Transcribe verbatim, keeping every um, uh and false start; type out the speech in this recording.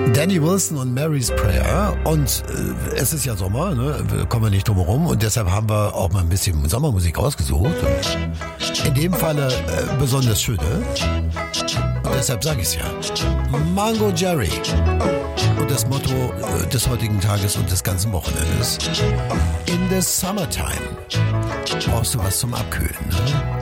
Danny Wilson und Mary's Prayer. Und äh, es ist ja Sommer, ne? Kommen wir nicht drum herum. Und deshalb haben wir auch mal ein bisschen Sommermusik rausgesucht. Und in dem Falle äh, besonders schöne. Und deshalb sage ich es ja. Mango Jerry. Und das Motto äh, des heutigen Tages und des ganzen Wochenendes. In the summertime. Brauchst du was zum Abkühlen, ne?